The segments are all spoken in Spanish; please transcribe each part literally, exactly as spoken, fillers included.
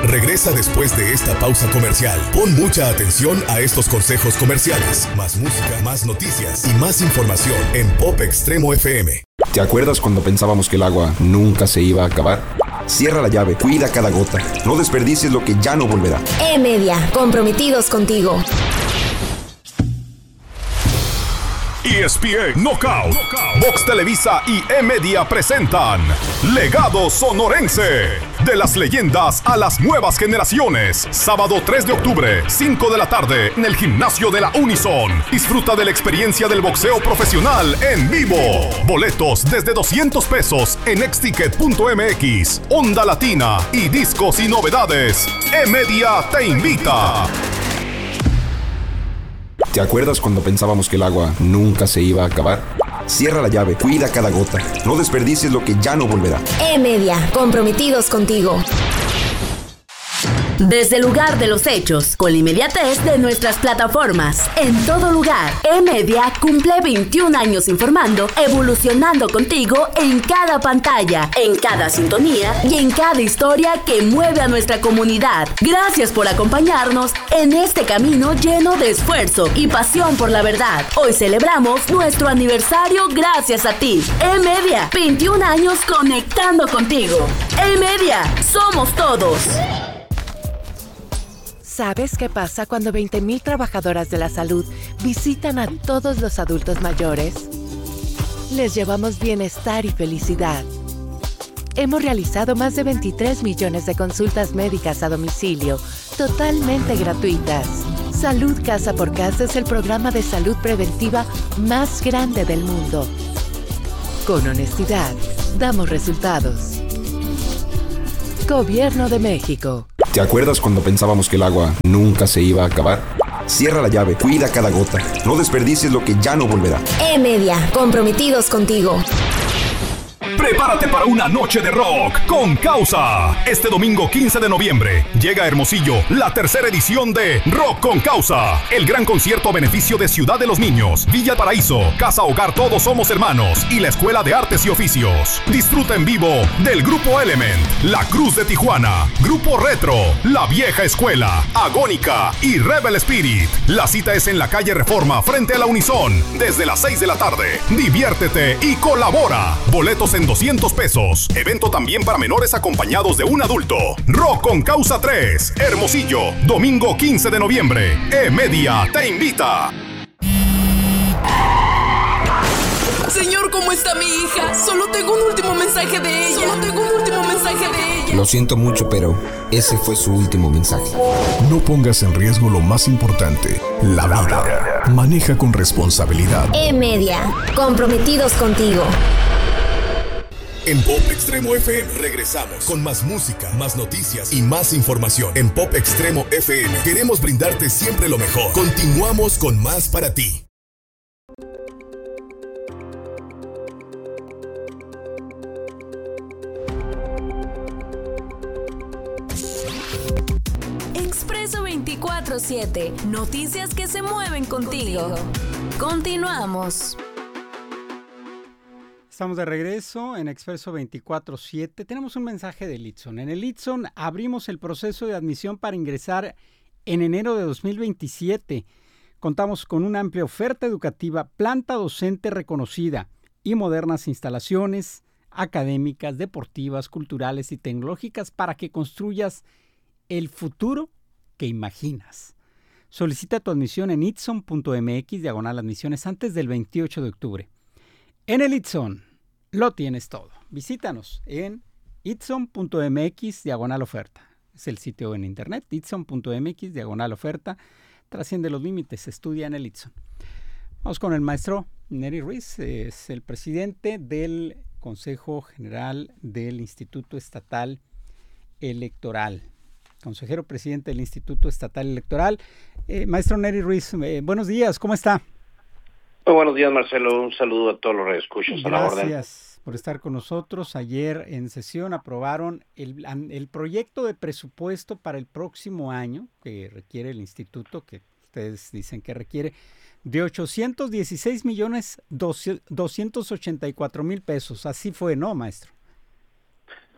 regresa después de esta pausa comercial. Pon mucha atención a estos consejos comerciales. Más música, más noticias y más información en Pop Extremo F M. ¿Te acuerdas cuando pensábamos que el agua nunca se iba a acabar? Cierra la llave, cuida cada gota. No desperdicies lo que ya no volverá. E-Media, comprometidos contigo. E S P N Knockout, Vox Televisa y E-Media presentan Legado Sonorense. De las leyendas a las nuevas generaciones. Sábado tres de octubre, cinco de la tarde, en el gimnasio de la Unison. Disfruta de la experiencia del boxeo profesional en vivo. Boletos desde doscientos pesos en exticket punto m x. Onda Latina y discos y novedades. E-Media te invita. ¿Te acuerdas cuando pensábamos que el agua nunca se iba a acabar? Cierra la llave, cuida cada gota. No desperdicies lo que ya no volverá. E-Media, comprometidos contigo. Desde el lugar de los hechos, con la inmediatez de nuestras plataformas, en todo lugar, E-Media cumple veintiún años informando, evolucionando contigo en cada pantalla, en cada sintonía y en cada historia que mueve a nuestra comunidad. Gracias por acompañarnos en este camino lleno de esfuerzo y pasión por la verdad. Hoy celebramos nuestro aniversario gracias a ti. E-Media, veintiún años conectando contigo. E-Media, somos todos. ¿Sabes qué pasa cuando veinte mil trabajadoras de la salud visitan a todos los adultos mayores? Les llevamos bienestar y felicidad. Hemos realizado más de veintitrés millones de consultas médicas a domicilio, totalmente gratuitas. Salud Casa por Casa es el programa de salud preventiva más grande del mundo. Con honestidad, damos resultados. Gobierno de México. ¿Te acuerdas cuando pensábamos que el agua nunca se iba a acabar? Cierra la llave, cuida cada gota. No desperdicies lo que ya no volverá. E-Media, comprometidos contigo. Prepárate para una noche de rock con Causa. Este domingo quince de noviembre llega a Hermosillo la tercera edición de Rock con Causa. El gran concierto a beneficio de Ciudad de los Niños, Villa Paraíso, Casa Hogar Todos Somos Hermanos y la Escuela de Artes y Oficios. Disfruta en vivo del Grupo Element, La Cruz de Tijuana, Grupo Retro, La Vieja Escuela, Agónica y Rebel Spirit. La cita es en la calle Reforma frente a la Unison desde las seis de la tarde. Diviértete y colabora. Boletos en doscientos pesos. Evento también para menores acompañados de un adulto. Rock con Causa tres, Hermosillo, domingo quince de noviembre. E-Media te invita. Señor, ¿cómo está mi hija? Solo tengo un último mensaje de ella. Solo tengo un último mensaje de ella. Lo siento mucho, pero ese fue su último mensaje. No pongas en riesgo lo más importante, la vida. Maneja con responsabilidad. E-Media, comprometidos contigo. En Pop Extremo F M regresamos con más música, más noticias y más información. En Pop Extremo F M queremos brindarte siempre lo mejor. Continuamos con más para ti. Expreso veinticuatro siete. Noticias que se mueven contigo. contigo. Continuamos. Estamos de regreso en Expreso veinticuatro siete. Tenemos un mensaje de Litson. En el Litson abrimos el proceso de admisión para ingresar en enero de dos mil veintisiete. Contamos con una amplia oferta educativa, planta docente reconocida y modernas instalaciones académicas, deportivas, culturales y tecnológicas para que construyas el futuro que imaginas. Solicita tu admisión en itson punto m x diagonal admisiones antes del veintiocho de octubre. En el Itson lo tienes todo. Visítanos en itson punto m x diagonal oferta. Es el sitio en internet, itson punto m x diagonal oferta. Trasciende los límites, estudia en el Itson. Vamos con el maestro Neri Ruiz, es el presidente del Consejo General del Instituto Estatal Electoral. Consejero presidente del Instituto Estatal Electoral. Eh, maestro Neri Ruiz, eh, buenos días, ¿cómo está? Muy buenos días, Marcelo. Un saludo a todos los radioescuchas. A la orden. Gracias por estar con nosotros. Ayer en sesión aprobaron el, el proyecto de presupuesto para el próximo año que requiere el instituto, que ustedes dicen que requiere, de ochocientos dieciséis millones doscientos ochenta y cuatro mil pesos. Así fue, ¿no, maestro?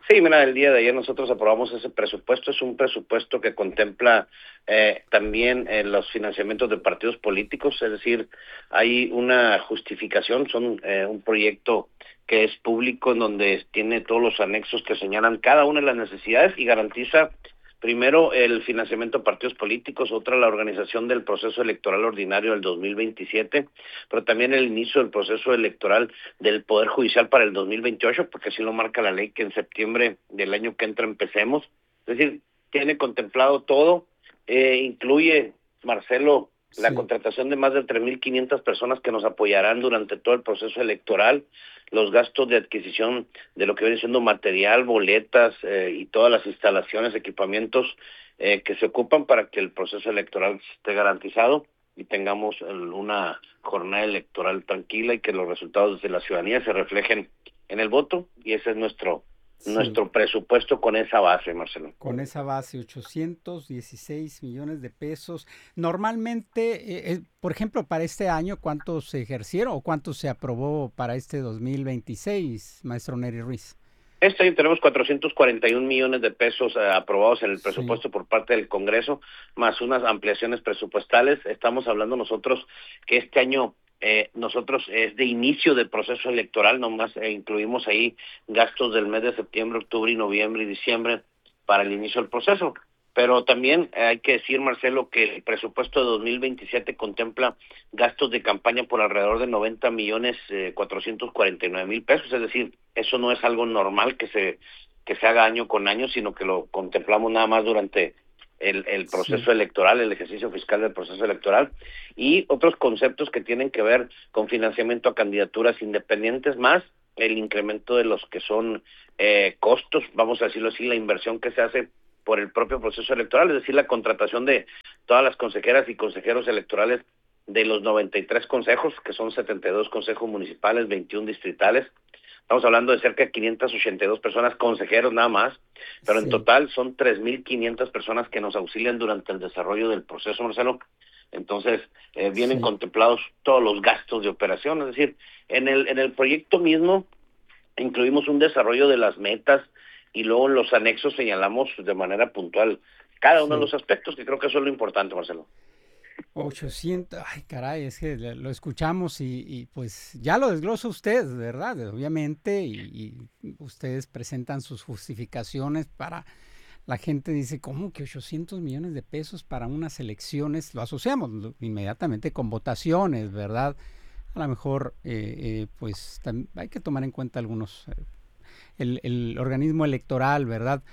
Sí, mira, el día de ayer nosotros aprobamos ese presupuesto. Es un presupuesto que contempla eh, también eh, los financiamientos de partidos políticos, es decir, hay una justificación, son eh, un proyecto que es público en donde tiene todos los anexos que señalan cada una de las necesidades y garantiza primero el financiamiento a partidos políticos, otra la organización del proceso electoral ordinario del dos mil veintisiete, pero también el inicio del proceso electoral del Poder Judicial para el dos mil veintiocho, porque así lo marca la ley que en septiembre del año que entra empecemos. Es decir, tiene contemplado todo, eh, incluye, Marcelo, la sí. contratación de más de tres mil quinientas personas que nos apoyarán durante todo el proceso electoral, los gastos de adquisición de lo que viene siendo material, boletas eh, y todas las instalaciones, equipamientos eh, que se ocupan para que el proceso electoral esté garantizado y tengamos una jornada electoral tranquila y que los resultados de la ciudadanía se reflejen en el voto, y ese es nuestro Sí. nuestro presupuesto con esa base, Marcelo. Con esa base, ochocientos dieciséis millones de pesos. Normalmente, eh, por ejemplo, para este año, ¿cuántos se ejercieron o cuánto se aprobó para este dos mil veintiséis, maestro Nery Ruiz? Este año tenemos cuatrocientos cuarenta y un millones de pesos eh, aprobados en el presupuesto sí. por parte del Congreso, más unas ampliaciones presupuestales. Estamos hablando nosotros que este año Eh, nosotros es de inicio del proceso electoral, nomás eh, incluimos ahí gastos del mes de septiembre, octubre y noviembre y diciembre para el inicio del proceso. Pero también eh, hay que decir, Marcelo, que el presupuesto de dos mil veintisiete contempla gastos de campaña por alrededor de noventa millones cuatrocientos cuarenta y nueve mil pesos, es decir, eso no es algo normal que se que se haga año con año, sino que lo contemplamos nada más durante El, el proceso sí. electoral, el ejercicio fiscal del proceso electoral, y otros conceptos que tienen que ver con financiamiento a candidaturas independientes, más el incremento de los que son eh, costos, vamos a decirlo así, la inversión que se hace por el propio proceso electoral, es decir, la contratación de todas las consejeras y consejeros electorales de los noventa y tres consejos, que son setenta y dos consejos municipales, veintiún distritales. Estamos hablando de cerca de quinientas ochenta y dos personas, consejeros nada más, pero sí. en total son tres mil quinientas personas que nos auxilian durante el desarrollo del proceso, Marcelo. Entonces, eh, vienen sí. contemplados todos los gastos de operación, es decir, en el en el proyecto mismo incluimos un desarrollo de las metas y luego en los anexos señalamos de manera puntual cada uno sí. de los aspectos, que creo que eso es lo importante, Marcelo. ochocientos, ay caray, es que lo escuchamos y, y pues ya lo desglosa usted, ¿verdad? Obviamente, y, y ustedes presentan sus justificaciones para, la gente dice, ¿cómo que ochocientos millones de pesos para unas elecciones? Lo asociamos inmediatamente con votaciones, ¿verdad? A lo mejor, eh, eh, pues hay que tomar en cuenta algunos, eh, el, el organismo electoral, ¿verdad?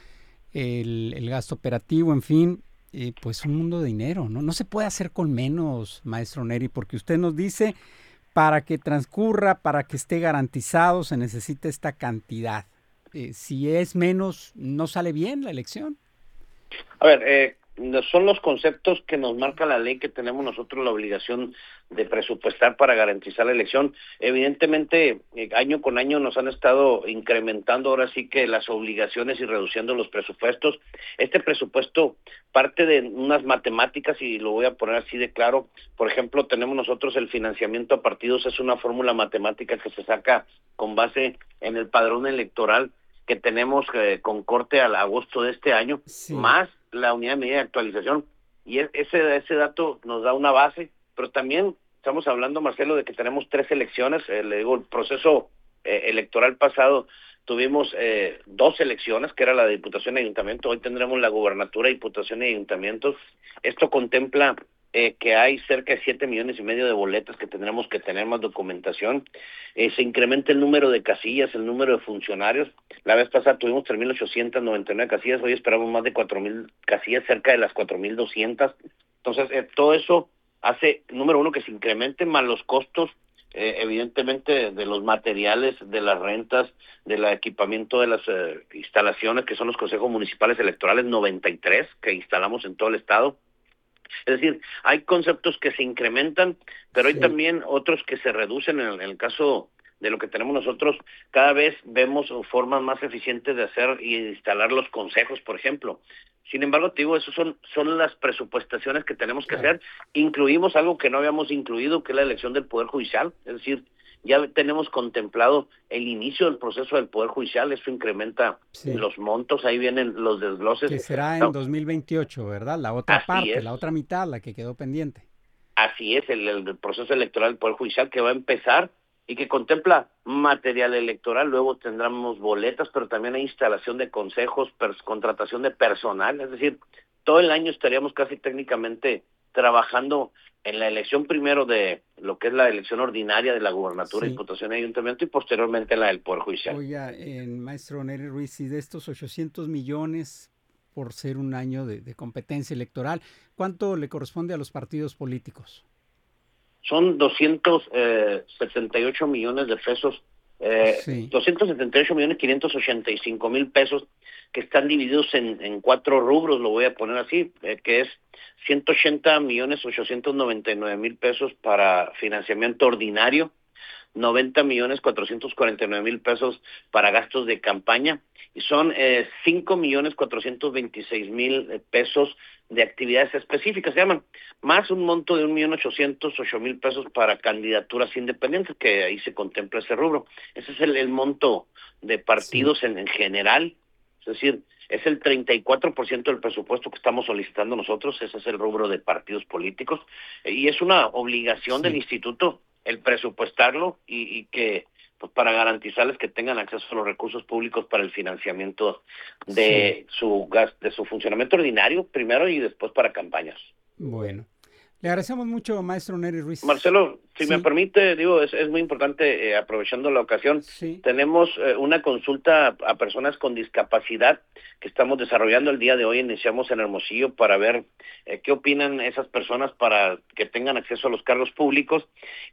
El, el gasto operativo, en fin. Eh, pues un mundo de dinero, ¿no? No se puede hacer con menos, maestro Nery, porque usted nos dice, para que transcurra, para que esté garantizado, se necesita esta cantidad. Eh, si es menos, ¿no sale bien la elección? A ver, eh, son los conceptos que nos marca la ley, que tenemos nosotros la obligación de presupuestar para garantizar la elección. Evidentemente, eh, año con año nos han estado incrementando ahora sí que las obligaciones y reduciendo los presupuestos. Este presupuesto parte de unas matemáticas, y lo voy a poner así de claro. Por ejemplo, tenemos nosotros el financiamiento a partidos, es una fórmula matemática que se saca con base en el padrón electoral que tenemos eh, con corte al agosto de este año, sí. más la unidad de medida de actualización, y ese ese dato nos da una base, pero también estamos hablando, Marcelo, de que tenemos tres elecciones. Eh, le digo, el proceso eh, electoral pasado tuvimos eh, dos elecciones, que era la de Diputación y Ayuntamiento. Hoy tendremos la Gubernatura, Diputación y Ayuntamientos. Esto contempla eh, que hay cerca de siete millones y medio de boletas que tendremos que tener más documentación. Eh, se incrementa el número de casillas, el número de funcionarios. La vez pasada tuvimos tres mil ochocientas noventa y nueve casillas, hoy esperamos más de cuatro mil casillas, cerca de las cuatro mil doscientas. Entonces, eh, todo eso hace, número uno, que se incrementen más los costos, eh, evidentemente, de los materiales, de las rentas, del equipamiento de las eh, instalaciones, que son los consejos municipales electorales, noventa y tres que instalamos en todo el estado. Es decir, hay conceptos que se incrementan, pero hay sí. también otros que se reducen. En el, en el caso de lo que tenemos nosotros, cada vez vemos formas más eficientes de hacer y instalar los consejos, por ejemplo. Sin embargo, te digo, eso son, son las presupuestaciones que tenemos que claro. hacer. Incluimos algo que no habíamos incluido, que es la elección del Poder Judicial. Es decir, ya tenemos contemplado el inicio del proceso del Poder Judicial, eso incrementa sí. los montos, ahí vienen los desgloses. Que será en no. dos mil veintiocho, ¿verdad? La otra Así parte, es. la otra mitad, la que quedó pendiente. Así es, el, el proceso electoral del Poder Judicial que va a empezar y que contempla material electoral, luego tendremos boletas, pero también hay instalación de consejos, pers- contratación de personal, es decir, todo el año estaríamos casi técnicamente trabajando en la elección primero de lo que es la elección ordinaria de la gubernatura, sí. diputación y ayuntamiento y posteriormente la del Poder Judicial. Oiga, eh, maestro Nery Ruiz, y de estos ochocientos millones por ser un año de, de competencia electoral, ¿cuánto le corresponde a los partidos políticos? Son doscientos setenta y ocho millones de pesos, eh, sí. doscientos setenta y ocho millones quinientos ochenta y cinco mil pesos que están divididos en, en cuatro rubros, lo voy a poner así, eh, que es ciento ochenta millones ochocientos noventa y nueve mil pesos para financiamiento ordinario, noventa millones cuatrocientos cuarenta y nueve mil pesos para gastos de campaña y son eh, cinco millones cuatrocientos veintiséis mil pesos de actividades específicas, se llaman, más un monto de un millón ochocientos ocho mil pesos para candidaturas independientes, que ahí se contempla ese rubro. Ese es el, el monto de partidos sí. en, en general, es decir, es el treinta y cuatro por ciento del presupuesto que estamos solicitando nosotros, ese es el rubro de partidos políticos, y es una obligación sí. del instituto el presupuestarlo y, y que pues para garantizarles que tengan acceso a los recursos públicos para el financiamiento de sí. su gas, de su funcionamiento ordinario primero y después para campañas. Bueno, le agradecemos mucho, maestro Nery Ruiz. Marcelo, si sí. me permite, digo, es, es muy importante, eh, aprovechando la ocasión, sí. tenemos eh, una consulta a, a personas con discapacidad que estamos desarrollando el día de hoy, iniciamos en Hermosillo para ver eh, qué opinan esas personas para que tengan acceso a los cargos públicos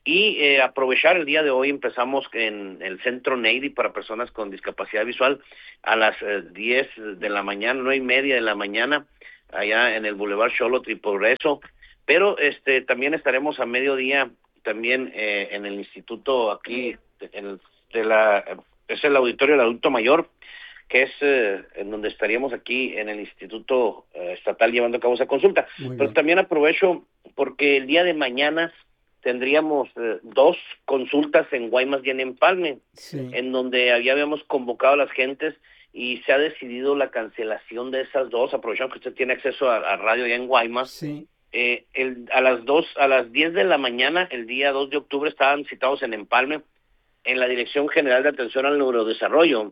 y eh, aprovechar el día de hoy, empezamos en el centro Neidy para personas con discapacidad visual a las eh, diez de la mañana, nueve y media de la mañana, allá en el Boulevard Xolotl y Progreso. Pero este también estaremos a mediodía también eh, en el instituto aquí, en el, de la, es el auditorio del adulto mayor, que es eh, en donde estaríamos aquí en el instituto eh, estatal llevando a cabo esa consulta. Pero también aprovecho porque el día de mañana tendríamos eh, dos consultas en Guaymas y en Empalme, sí. en donde ya habíamos convocado a las gentes y se ha decidido la cancelación de esas dos, aprovechando que usted tiene acceso a, a radio ya en Guaymas. Sí. Eh, el, a las dos, a las diez de la mañana, el día dos de octubre, estaban citados en Empalme, en la Dirección General de Atención al Neurodesarrollo,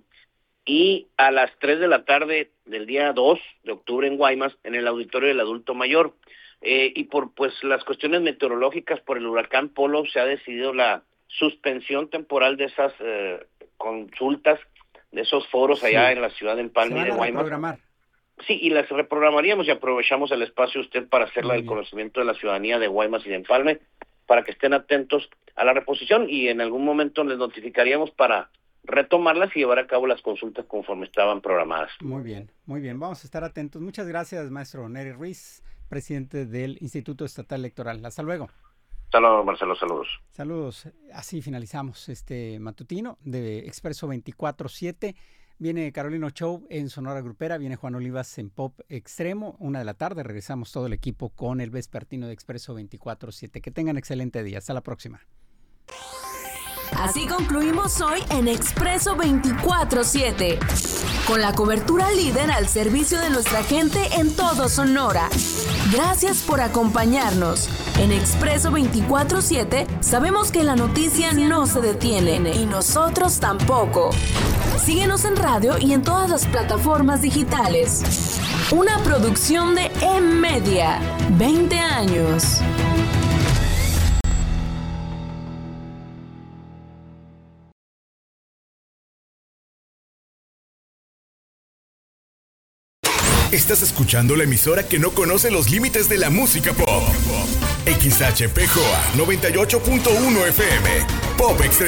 y a las tres de la tarde del día dos de octubre en Guaymas, en el Auditorio del Adulto Mayor. Eh, y por pues las cuestiones meteorológicas, por el huracán Polo, se ha decidido la suspensión temporal de esas eh, consultas, de esos foros allá sí. en la ciudad de Empalme y de Guaymas. Programar. Sí, y las reprogramaríamos y aprovechamos el espacio usted para hacerla del conocimiento de la ciudadanía de Guaymas y de Empalme, para que estén atentos a la reposición y en algún momento les notificaríamos para retomarlas y llevar a cabo las consultas conforme estaban programadas. Muy bien, muy bien, vamos a estar atentos. Muchas gracias, maestro Nery Ruiz, presidente del Instituto Estatal Electoral. Hasta luego. Saludos, Marcelo, saludos. Saludos. Así finalizamos este matutino de Expreso veinticuatro siete. Viene Carolina Show en Sonora Grupera, viene Juan Olivas en Pop Extremo, una de la tarde. Regresamos todo el equipo con el vespertino de Expreso veinticuatro siete. Que tengan excelente día. Hasta la próxima. Así concluimos hoy en Expreso veinticuatro siete, con la cobertura líder al servicio de nuestra gente en todo Sonora. Gracias por acompañarnos. En Expreso veinticuatro siete sabemos que la noticia no se detiene y nosotros tampoco. Síguenos en radio y en todas las plataformas digitales. Una producción de M-Media. veinte años. Estás escuchando la emisora que no conoce los límites de la música pop. X H P J A noventa y ocho punto uno F M. Pop Extremo.